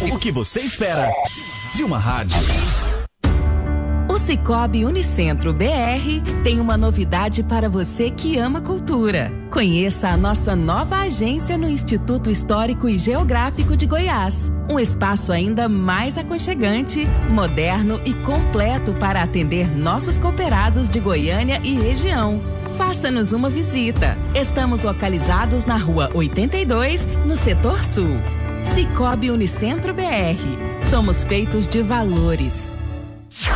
O que você espera de uma rádio? O Sicoob Unicentro BR tem uma novidade para você que ama cultura. Conheça a nossa nova agência no Instituto Histórico e Geográfico de Goiás. Um espaço ainda mais aconchegante, moderno e completo para atender nossos cooperados de Goiânia e região. Faça-nos uma visita. Estamos localizados na Rua 82, no Setor Sul. Sicoob Unicentro BR. Somos feitos de valores.